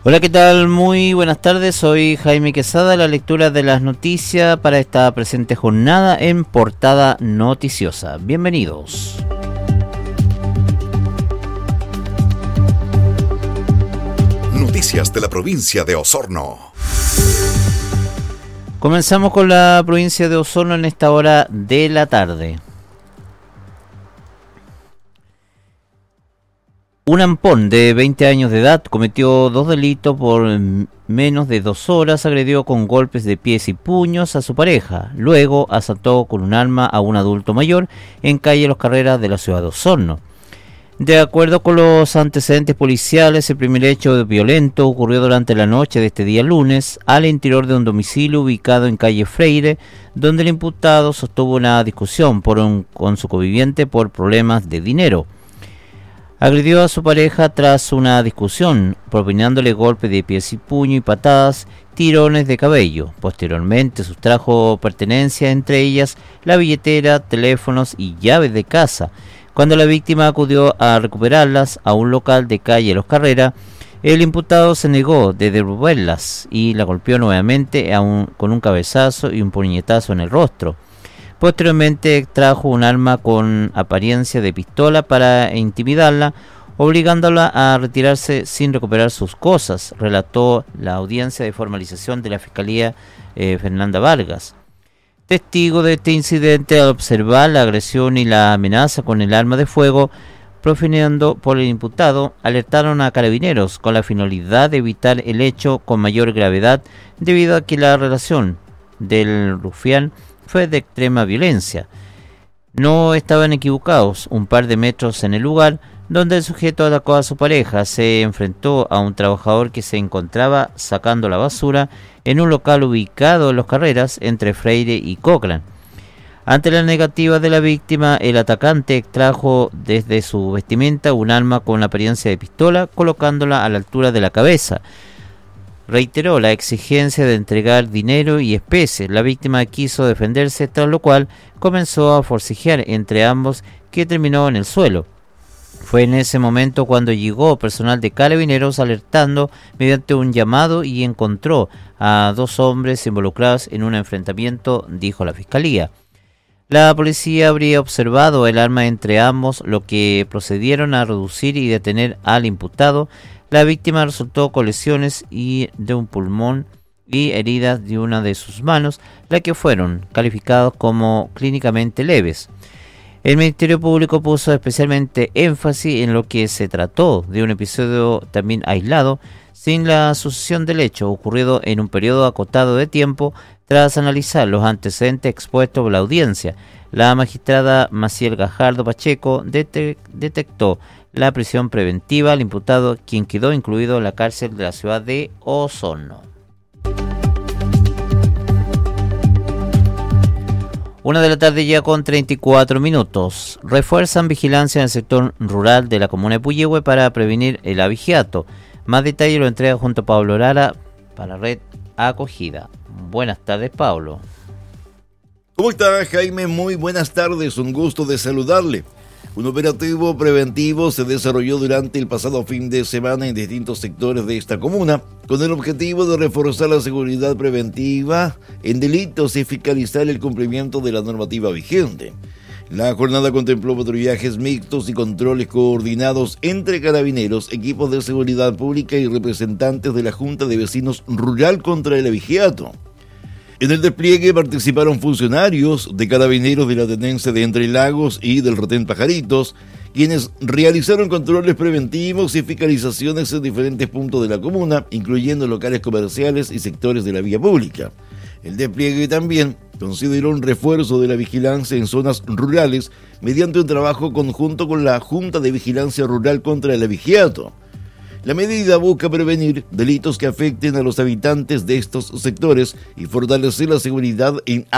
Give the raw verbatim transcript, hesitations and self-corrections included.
Hola, ¿qué tal? Muy buenas tardes, soy Jaime Quesada, la lectura de las noticias para esta presente jornada en Portada Noticiosa. Bienvenidos. Noticias de la provincia de Osorno. Comenzamos con la provincia de Osorno en esta hora de la tarde. Un ampón de veinte años de edad cometió dos delitos por menos de dos horas, agredió con golpes de pies y puños a su pareja, luego asaltó con un arma a un adulto mayor en calle Los Carreras de la ciudad de Osorno. De acuerdo con los antecedentes policiales, el primer hecho violento ocurrió durante la noche de este día lunes al interior de un domicilio ubicado en calle Freire, donde el imputado sostuvo una discusión por un, con su conviviente por problemas de dinero. Agredió a su pareja tras una discusión, propinándole golpes de pies y puño y patadas, tirones de cabello. Posteriormente sustrajo pertenencias, entre ellas la billetera, teléfonos y llaves de casa. Cuando la víctima acudió a recuperarlas a un local de calle Los Carreras, el imputado se negó de devolverlas y la golpeó nuevamente a un, con un cabezazo y un puñetazo en el rostro. Posteriormente extrajo un arma con apariencia de pistola para intimidarla, obligándola a retirarse sin recuperar sus cosas, relató la audiencia de formalización de la Fiscalía eh, Fernanda Vargas. Testigo de este incidente, al observar la agresión y la amenaza con el arma de fuego proferido por el imputado, alertaron a Carabineros con la finalidad de evitar el hecho con mayor gravedad, debido a que la relación del rufián fue de extrema violencia. No estaban equivocados. Un par de metros en el lugar donde el sujeto atacó a su pareja, se enfrentó a un trabajador que se encontraba sacando la basura en un local ubicado en Los Carreras entre Freire y Cochrane. Ante la negativa de la víctima, el atacante extrajo desde su vestimenta un arma con apariencia de pistola, colocándola a la altura de la cabeza. Reiteró la exigencia de entregar dinero y especies. La víctima quiso defenderse, tras lo cual comenzó a forcejear entre ambos, que terminó en el suelo. Fue en ese momento cuando llegó personal de Carabineros alertando mediante un llamado y encontró a dos hombres involucrados en un enfrentamiento, dijo la Fiscalía. La policía habría observado el arma entre ambos, lo que procedieron a reducir y detener al imputado. La víctima resultó con lesiones y de un pulmón y heridas de una de sus manos, las que fueron calificadas como clínicamente leves. El Ministerio Público puso especialmente énfasis en lo que se trató de un episodio también aislado, sin la sucesión del hecho ocurrido en un periodo acotado de tiempo. Tras analizar los antecedentes expuestos por la audiencia, la magistrada Maciel Gajardo Pacheco dete- detectó la prisión preventiva al imputado, quien quedó incluido en la cárcel de la ciudad de Osorno. Una de la tarde ya con treinta y cuatro minutos. Refuerzan vigilancia en el sector rural de la comuna de Puyehue para prevenir el abigeato. Más detalle lo entrega junto a Pablo Lara para Red Acogida. Buenas tardes, Pablo. ¿Cómo está, Jaime? Muy buenas tardes, un gusto de saludarle. Un operativo preventivo se desarrolló durante el pasado fin de semana en distintos sectores de esta comuna, con el objetivo de reforzar la seguridad preventiva en delitos y fiscalizar el cumplimiento de la normativa vigente. La jornada contempló patrullajes mixtos y controles coordinados entre carabineros, equipos de seguridad pública y representantes de la Junta de Vecinos Rural contra el Abigeato. En el despliegue participaron funcionarios de Carabineros de la Tenencia de Entre Lagos y del Retén Pajaritos, quienes realizaron controles preventivos y fiscalizaciones en diferentes puntos de la comuna, incluyendo locales comerciales y sectores de la vía pública. El despliegue también consideró un refuerzo de la vigilancia en zonas rurales mediante un trabajo conjunto con la Junta de Vigilancia Rural contra el Abigeato. La medida busca prevenir delitos que afecten a los habitantes de estos sectores y fortalecer la seguridad en